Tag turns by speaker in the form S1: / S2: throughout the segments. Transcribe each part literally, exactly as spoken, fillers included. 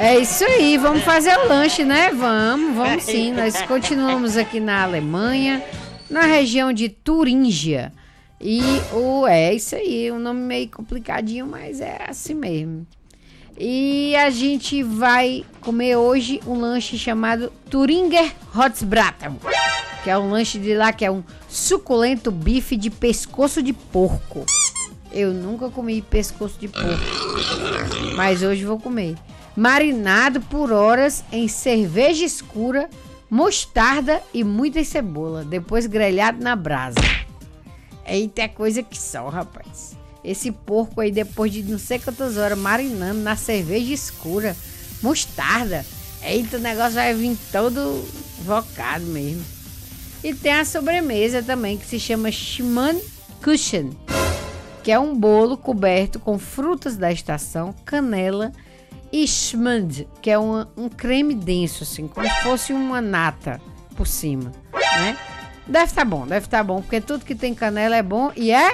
S1: É isso aí, vamos fazer o lanche, né? Vamos, vamos sim. Nós continuamos aqui na Alemanha, na região de Turíngia. E o é isso aí, um nome meio complicadinho, mas é assim mesmo. E a gente vai comer hoje um lanche chamado Thuringer Hotbraten, que é um lanche de lá que é um suculento bife de pescoço de porco. Eu nunca comi pescoço de porco, mas hoje vou comer. Marinado por horas em cerveja escura, mostarda e muita cebola, depois grelhado na brasa. Eita, é coisa que só, rapaz. Esse porco aí, depois de não sei quantas horas marinando na cerveja escura, mostarda. Eita, o negócio vai vir todo invocado mesmo. E tem a sobremesa também, que se chama Schmannkuchen, que é um bolo coberto com frutas da estação, canela e schmand, que é uma, um creme denso, assim, como se fosse uma nata por cima, né? Deve estar bom, deve estar bom, porque tudo que tem canela é bom e é...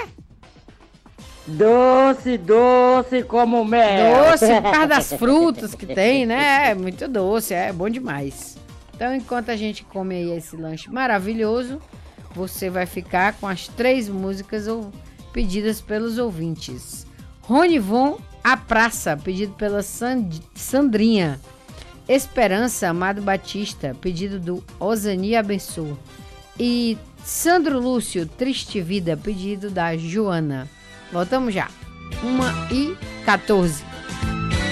S2: Doce, doce como mel.
S1: Doce, por causa das frutas que tem, né? É muito doce, é bom demais. Então, enquanto a gente come aí esse lanche maravilhoso, você vai ficar com as três músicas pedidas pelos ouvintes. Rony Von, A Praça, pedido pela Sand- Sandrinha. Esperança, Amado Batista, pedido do Osani Abençoa. E Sandro Lúcio, Triste Vida, pedido da Joana. Voltamos já. uma e quatorze.